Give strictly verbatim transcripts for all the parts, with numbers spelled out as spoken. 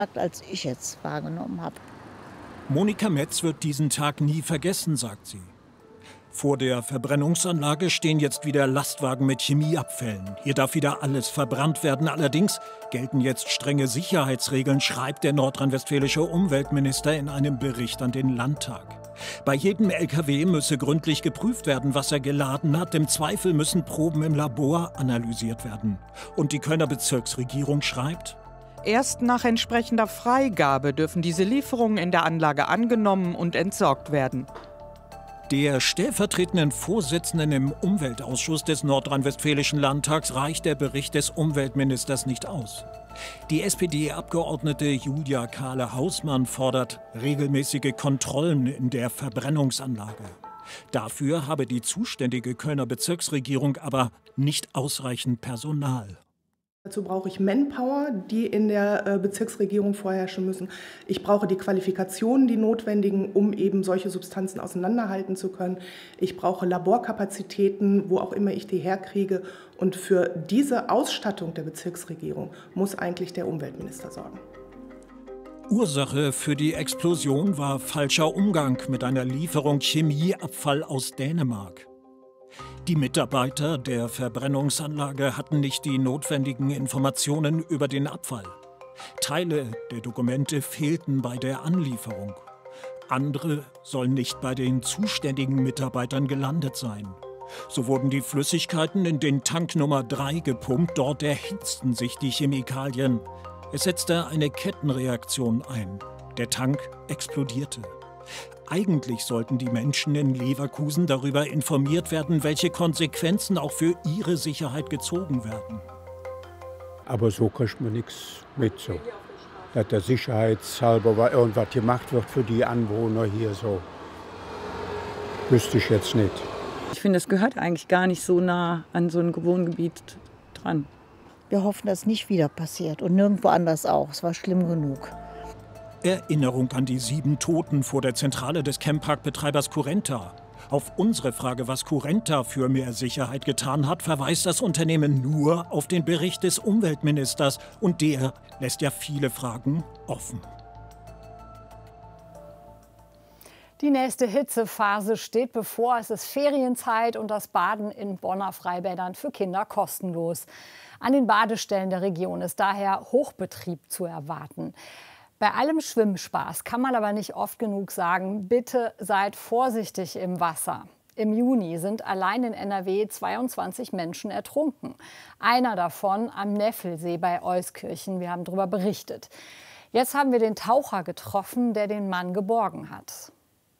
als ich jetzt wahrgenommen habe. Monika Metz wird diesen Tag nie vergessen, sagt sie. Vor der Verbrennungsanlage stehen jetzt wieder Lastwagen mit Chemieabfällen. Hier darf wieder alles verbrannt werden. Allerdings gelten jetzt strenge Sicherheitsregeln, schreibt der nordrhein-westfälische Umweltminister in einem Bericht an den Landtag. Bei jedem L K W müsse gründlich geprüft werden, was er geladen hat. Im Zweifel müssen Proben im Labor analysiert werden. Und die Kölner Bezirksregierung schreibt: Erst nach entsprechender Freigabe dürfen diese Lieferungen in der Anlage angenommen und entsorgt werden. Der stellvertretenden Vorsitzenden im Umweltausschuss des nordrhein-westfälischen Landtags reicht der Bericht des Umweltministers nicht aus. Die S P D-Abgeordnete Julia Kahle-Hausmann fordert regelmäßige Kontrollen in der Verbrennungsanlage. Dafür habe die zuständige Kölner Bezirksregierung aber nicht ausreichend Personal. Dazu brauche ich Manpower, die in der äh, Bezirksregierung vorherrschen müssen. Ich brauche die Qualifikationen, die notwendigen, um eben solche Substanzen auseinanderhalten zu können. Ich brauche Laborkapazitäten, wo auch immer ich die herkriege. Und für diese Ausstattung der Bezirksregierung muss eigentlich der Umweltminister sorgen. Ursache für die Explosion war falscher Umgang mit einer Lieferung Chemieabfall aus Dänemark. Die Mitarbeiter der Verbrennungsanlage hatten nicht die notwendigen Informationen über den Abfall. Teile der Dokumente fehlten bei der Anlieferung. Andere sollen nicht bei den zuständigen Mitarbeitern gelandet sein. So wurden die Flüssigkeiten in den Tank Nummer drei gepumpt. Dort erhitzten sich die Chemikalien. Es setzte eine Kettenreaktion ein. Der Tank explodierte. Eigentlich sollten die Menschen in Leverkusen darüber informiert werden, welche Konsequenzen auch für ihre Sicherheit gezogen werden. Aber so kriegt man nichts mit, so. Dass der sicherheitshalber irgendwas gemacht wird für die Anwohner hier, so. Wüsste ich jetzt nicht. Ich finde, es gehört eigentlich gar nicht so nah an so ein Wohngebiet dran. Wir hoffen, dass nicht wieder passiert und nirgendwo anders auch. Es war schlimm genug. Erinnerung an die sieben Toten vor der Zentrale des Camppark-Betreibers Currenta. Auf unsere Frage, was Currenta für mehr Sicherheit getan hat, verweist das Unternehmen nur auf den Bericht des Umweltministers. Und der lässt ja viele Fragen offen. Die nächste Hitzephase steht bevor. Es ist Ferienzeit und das Baden in Bonner Freibädern für Kinder kostenlos. An den Badestellen der Region ist daher Hochbetrieb zu erwarten. Bei allem Schwimmspaß kann man aber nicht oft genug sagen, bitte seid vorsichtig im Wasser. Im Juni sind allein in N R W zweiundzwanzig Menschen ertrunken. Einer davon am Neffelsee bei Euskirchen. Wir haben darüber berichtet. Jetzt haben wir den Taucher getroffen, der den Mann geborgen hat.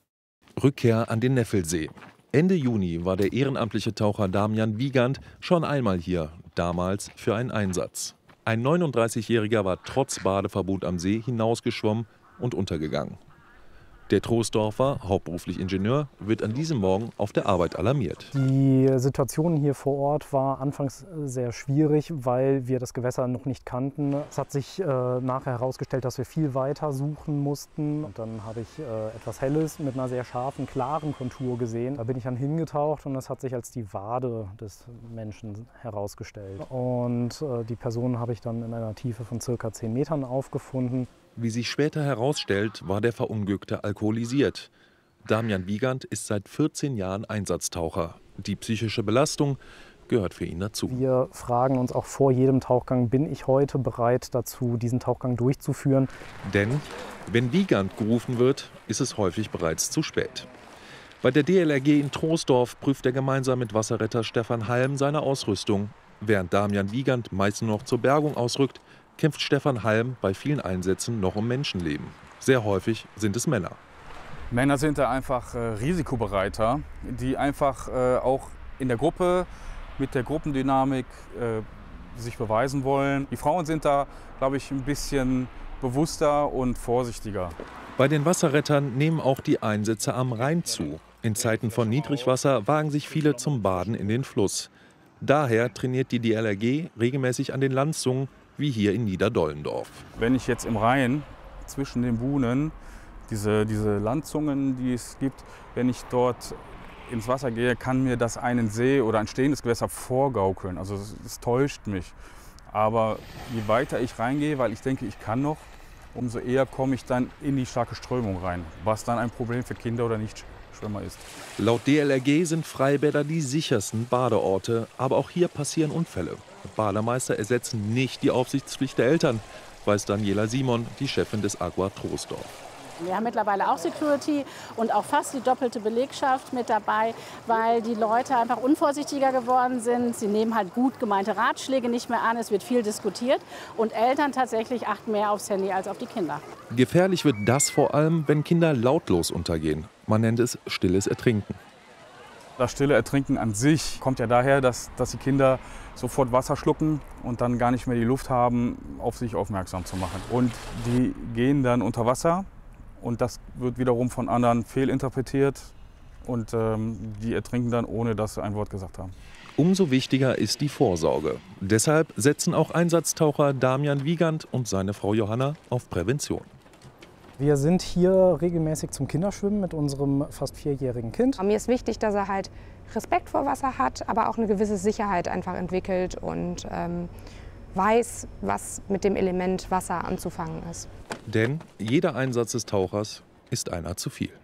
Rückkehr an den Neffelsee. Ende Juni war der ehrenamtliche Taucher Damian Wiegand schon einmal hier, damals für einen Einsatz. Ein neununddreißigjähriger war trotz Badeverbot am See hinausgeschwommen und untergegangen. Der Troisdorfer, hauptberuflich Ingenieur, wird an diesem Morgen auf der Arbeit alarmiert. Die Situation hier vor Ort war anfangs sehr schwierig, weil wir das Gewässer noch nicht kannten. Es hat sich äh, nachher herausgestellt, dass wir viel weiter suchen mussten. Und dann habe ich äh, etwas Helles mit einer sehr scharfen, klaren Kontur gesehen. Da bin ich dann hingetaucht und das hat sich als die Wade des Menschen herausgestellt. Und äh, die Person habe ich dann in einer Tiefe von circa zehn Metern aufgefunden. Wie sich später herausstellt, war der Verunglückte alkoholisiert. Damian Wiegand ist seit vierzehn Jahren Einsatztaucher. Die psychische Belastung gehört für ihn dazu. Wir fragen uns auch vor jedem Tauchgang, bin ich heute bereit dazu, diesen Tauchgang durchzuführen? Denn wenn Wiegand gerufen wird, ist es häufig bereits zu spät. Bei der D L R G in Troisdorf prüft er gemeinsam mit Wasserretter Stefan Halm seine Ausrüstung. Während Damian Wiegand meist nur noch zur Bergung ausrückt, kämpft Stefan Halm bei vielen Einsätzen noch um Menschenleben. Sehr häufig sind es Männer. Männer sind da einfach äh, risikobereiter, die einfach äh, auch in der Gruppe mit der Gruppendynamik äh, sich beweisen wollen. Die Frauen sind da, glaube ich, ein bisschen bewusster und vorsichtiger. Bei den Wasserrettern nehmen auch die Einsätze am Rhein zu. In Zeiten von Niedrigwasser wagen sich viele zum Baden in den Fluss. Daher trainiert die D L R G regelmäßig an den Landzungen, wie hier in Niederdollendorf. Wenn ich jetzt im Rhein zwischen den Buhnen, diese, diese Landzungen, die es gibt, wenn ich dort ins Wasser gehe, kann mir das einen See oder ein stehendes Gewässer vorgaukeln. Also es, es täuscht mich. Aber je weiter ich reingehe, weil ich denke, ich kann noch, umso eher komme ich dann in die starke Strömung rein, was dann ein Problem für Kinder oder Nichtschwimmer ist. Laut D L R G sind Freibäder die sichersten Badeorte, aber auch hier passieren Unfälle. Bademeister ersetzen nicht die Aufsichtspflicht der Eltern, weiß Daniela Simon, die Chefin des Aqua Troisdorf. Wir haben mittlerweile auch Security und auch fast die doppelte Belegschaft mit dabei, weil die Leute einfach unvorsichtiger geworden sind. Sie nehmen halt gut gemeinte Ratschläge nicht mehr an, es wird viel diskutiert und Eltern tatsächlich achten mehr aufs Handy als auf die Kinder. Gefährlich wird das vor allem, wenn Kinder lautlos untergehen. Man nennt es stilles Ertrinken. Das stille Ertrinken an sich kommt ja daher, dass, dass die Kinder sofort Wasser schlucken und dann gar nicht mehr die Luft haben, auf sich aufmerksam zu machen. Und die gehen dann unter Wasser. Und das wird wiederum von anderen fehlinterpretiert und ähm, die ertrinken dann, ohne dass sie ein Wort gesagt haben. Umso wichtiger ist die Vorsorge. Deshalb setzen auch Einsatztaucher Damian Wiegand und seine Frau Johanna auf Prävention. Wir sind hier regelmäßig zum Kinderschwimmen mit unserem fast vierjährigen Kind. Mir ist wichtig, dass er halt Respekt vor Wasser hat, aber auch eine gewisse Sicherheit einfach entwickelt und ähm, weiß, was mit dem Element Wasser anzufangen ist. Denn jeder Einsatz des Tauchers ist einer zu viel.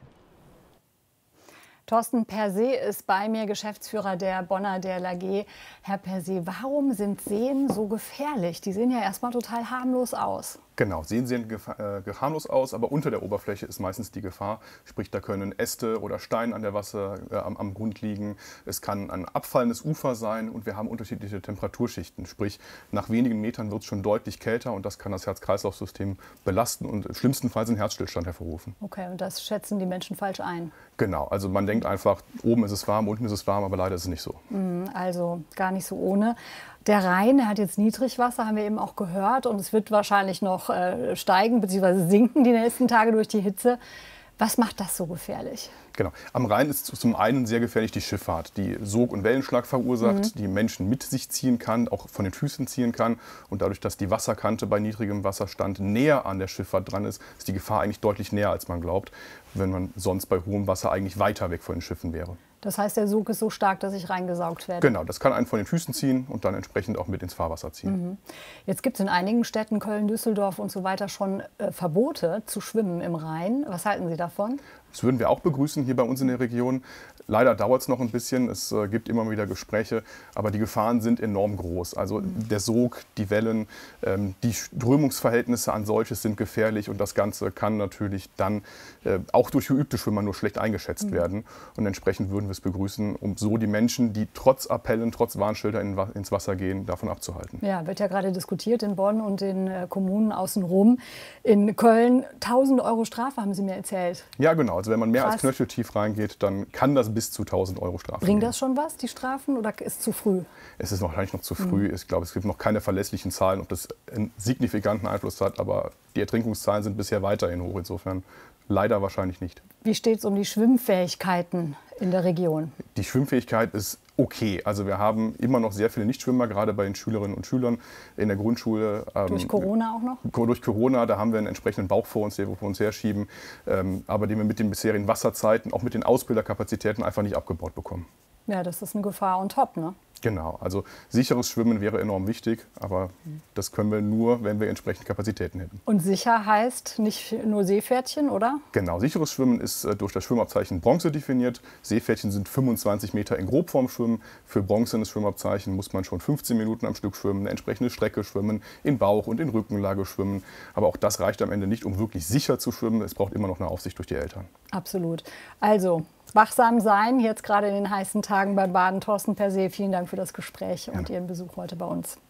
Thorsten Persee ist bei mir, Geschäftsführer der Bonner D L R G. Herr Persee, warum sind Seen so gefährlich? Die sehen ja erstmal total harmlos aus. Genau, Seen sehen äh, harmlos aus, aber unter der Oberfläche ist meistens die Gefahr. Sprich, da können Äste oder Steine an der Wasser, äh, am, am Grund liegen. Es kann ein abfallendes Ufer sein und wir haben unterschiedliche Temperaturschichten. Sprich, nach wenigen Metern wird es schon deutlich kälter und das kann das Herz-Kreislauf-System belasten und im schlimmsten Fall einen Herzstillstand hervorrufen. Okay, und das schätzen die Menschen falsch ein? Genau, also man denkt einfach, oben ist es warm, unten ist es warm, aber leider ist es nicht so. Also gar nicht so ohne. Der Rhein, der hat jetzt Niedrigwasser, haben wir eben auch gehört. Und es wird wahrscheinlich noch äh, steigen bzw. sinken die nächsten Tage durch die Hitze. Was macht das so gefährlich? Genau. Am Rhein ist zum einen sehr gefährlich die Schifffahrt, die Sog- und Wellenschlag verursacht, mhm. die Menschen mit sich ziehen kann, auch von den Füßen ziehen kann. Und dadurch, dass die Wasserkante bei niedrigem Wasserstand näher an der Schifffahrt dran ist, ist die Gefahr eigentlich deutlich näher, als man glaubt, wenn man sonst bei hohem Wasser eigentlich weiter weg von den Schiffen wäre. Das heißt, der Sog ist so stark, dass ich reingesaugt werde? Genau, das kann einen von den Füßen ziehen und dann entsprechend auch mit ins Fahrwasser ziehen. Mhm. Jetzt gibt es in einigen Städten, Köln, Düsseldorf und so weiter, schon äh, Verbote zu schwimmen im Rhein. Was halten Sie davon? Das würden wir auch begrüßen hier bei uns in der Region. Leider dauert es noch ein bisschen, es äh, gibt immer wieder Gespräche, aber die Gefahren sind enorm groß. Also mhm. der Sog, die Wellen, ähm, die Strömungsverhältnisse an solches sind gefährlich und das Ganze kann natürlich dann äh, auch durch geübte Schwimmer nur schlecht eingeschätzt mhm. werden. Und entsprechend würden wir es begrüßen, um so die Menschen, die trotz Appellen, trotz Warnschilder in, ins Wasser gehen, davon abzuhalten. Ja, wird ja gerade diskutiert in Bonn und den äh, Kommunen außenrum. In Köln tausend Euro Strafe, haben Sie mir erzählt. Ja, genau. Also wenn man mehr Krass. als knöcheltief reingeht, dann kann das bis zu tausend Euro Strafe Bringt geben. das schon was, die Strafen, oder ist es zu früh? Es ist wahrscheinlich noch zu früh. Mhm. Ich glaube, es gibt noch keine verlässlichen Zahlen, ob das einen signifikanten Einfluss hat. Aber die Ertrinkungszahlen sind bisher weiterhin hoch. Insofern leider wahrscheinlich nicht. Wie steht es um die Schwimmfähigkeiten in der Region? Die Schwimmfähigkeit ist okay. Also wir haben immer noch sehr viele Nichtschwimmer, gerade bei den Schülerinnen und Schülern in der Grundschule. Durch ähm, Corona auch noch? Durch Corona, da haben wir einen entsprechenden Bauch vor uns, den wir vor uns herschieben, ähm, aber den wir mit den bisherigen Wasserzeiten, auch mit den Ausbilderkapazitäten einfach nicht abgebaut bekommen. Ja, das ist eine Gefahr on top, ne? Genau, also sicheres Schwimmen wäre enorm wichtig, aber das können wir nur, wenn wir entsprechend Kapazitäten hätten. Und sicher heißt nicht nur Seepferdchen, oder? Genau, sicheres Schwimmen ist äh, durch das Schwimmabzeichen Bronze definiert. Seepferdchen sind fünfundzwanzig Meter in Grobform schwimmen. Für bronzenes Schwimmabzeichen muss man schon fünfzehn Minuten am Stück schwimmen, eine entsprechende Strecke schwimmen, in Bauch- und in Rückenlage schwimmen. Aber auch das reicht am Ende nicht, um wirklich sicher zu schwimmen. Es braucht immer noch eine Aufsicht durch die Eltern. Absolut. Also wachsam sein, jetzt gerade in den heißen Tagen beim Baden. Thorsten Persee, vielen Dank für das Gespräch und Ihren Besuch heute bei uns.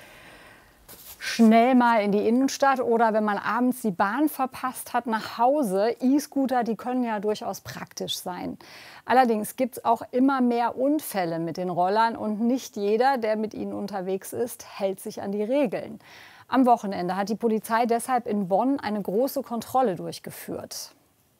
Schnell mal in die Innenstadt oder wenn man abends die Bahn verpasst hat, nach Hause. E-Scooter, die können ja durchaus praktisch sein. Allerdings gibt es auch immer mehr Unfälle mit den Rollern und nicht jeder, der mit ihnen unterwegs ist, hält sich an die Regeln. Am Wochenende hat die Polizei deshalb in Bonn eine große Kontrolle durchgeführt.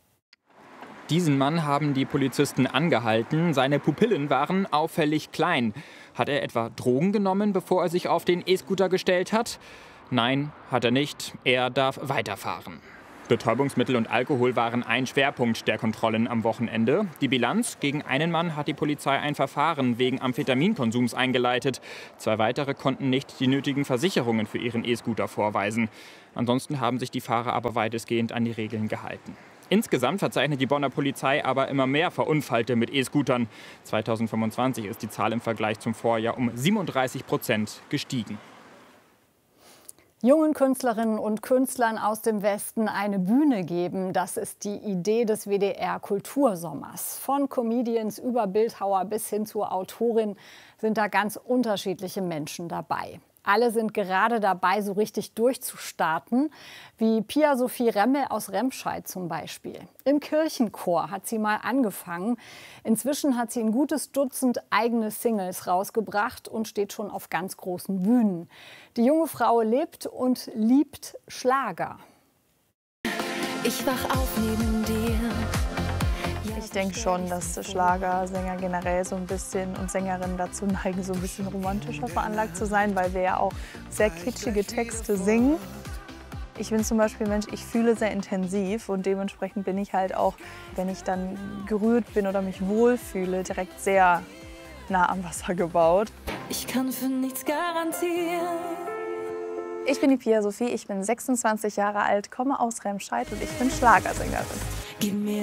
Diesen Mann haben die Polizisten angehalten. Seine Pupillen waren auffällig klein. Hat er etwa Drogen genommen, bevor er sich auf den E-Scooter gestellt hat? Nein, hat er nicht. Er darf weiterfahren. Betäubungsmittel und Alkohol waren ein Schwerpunkt der Kontrollen am Wochenende. Die Bilanz: Gegen einen Mann hat die Polizei ein Verfahren wegen Amphetaminkonsums eingeleitet. Zwei weitere konnten nicht die nötigen Versicherungen für ihren E-Scooter vorweisen. Ansonsten haben sich die Fahrer aber weitestgehend an die Regeln gehalten. Insgesamt verzeichnet die Bonner Polizei aber immer mehr Verunfallte mit E-Scootern. zweitausendfünfundzwanzig ist die Zahl im Vergleich zum Vorjahr um siebenunddreißig Prozent gestiegen. Jungen Künstlerinnen und Künstlern aus dem Westen eine Bühne geben, das ist die Idee des W D R-Kultursommers. Von Comedians über Bildhauer bis hin zur Autorin sind da ganz unterschiedliche Menschen dabei. Alle sind gerade dabei, so richtig durchzustarten, wie Pia Sophie Remmel aus Remscheid zum Beispiel. Im Kirchenchor hat sie mal angefangen. Inzwischen hat sie ein gutes Dutzend eigene Singles rausgebracht und steht schon auf ganz großen Bühnen. Die junge Frau lebt und liebt Schlager. Ich wach auf neben dir. Ich denke schon, dass Schlagersänger generell so ein bisschen und Sängerinnen dazu neigen, so ein bisschen romantischer veranlagt zu sein, weil wir ja auch sehr kitschige Texte singen. Ich bin zum Beispiel ein Mensch, ich fühle sehr intensiv und dementsprechend bin ich halt auch, wenn ich dann gerührt bin oder mich wohlfühle, direkt sehr nah am Wasser gebaut. Ich kann für nichts garantieren. Ich bin die Pia Sophie, ich bin sechsundzwanzig Jahre alt, komme aus Remscheid und ich bin Schlagersängerin. Gib mir